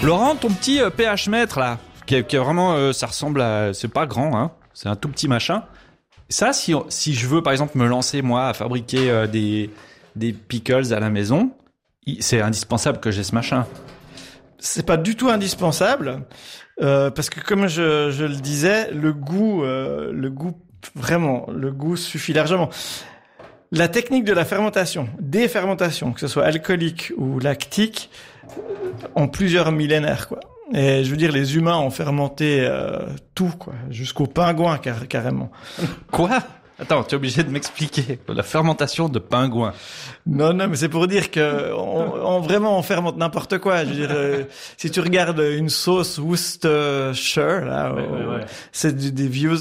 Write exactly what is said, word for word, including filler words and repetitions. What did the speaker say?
Laurent, ton petit euh, pH mètre là, qui est, qui est vraiment, euh, ça ressemble à, c'est pas grand, hein, c'est un tout petit machin. Ça, si si je veux par exemple me lancer moi à fabriquer euh, des des pickles à la maison, c'est indispensable que j'ai ce machin. C'est pas du tout indispensable euh, parce que comme je, je le disais, le goût, euh, le goût vraiment, le goût suffit largement. La technique de la fermentation, des fermentations, que ce soit alcoolique ou lactique, ont plusieurs millénaires, quoi. Et je veux dire, les humains ont fermenté euh, tout, quoi, jusqu'aux pingouins car- carrément. Quoi ? Attends, tu es obligé de m'expliquer la fermentation de pingouins. Non, non, mais c'est pour dire que on, on vraiment on fermente n'importe quoi. Je veux dire, euh, si tu regardes une sauce Worcestershire, là, Ouais, ouais, ouais. c'est du, des vieux